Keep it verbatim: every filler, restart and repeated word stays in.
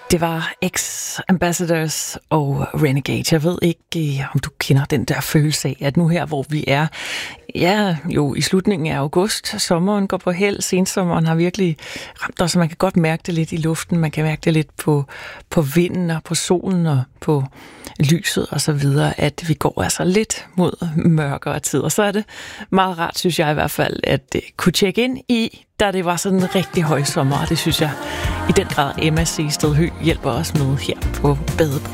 Det var X-Ambassadors og Renegade. Jeg ved ikke, om du kender den der følelse af, at nu her, hvor vi er, ja, jo i slutningen af august, sommeren går på held, sensommeren har virkelig ramt os, så man kan godt mærke det lidt i luften, man kan mærke det lidt på, på vinden og på solen og på lyset og så videre, at vi går altså lidt mod mørkere tid. Og så er det meget rart, synes jeg i hvert fald, at kunne tjekke ind i, da det var sådan en rigtig høj sommer, og det synes jeg i den grad Emma Seested Høgh hjælper os med her på Badebro.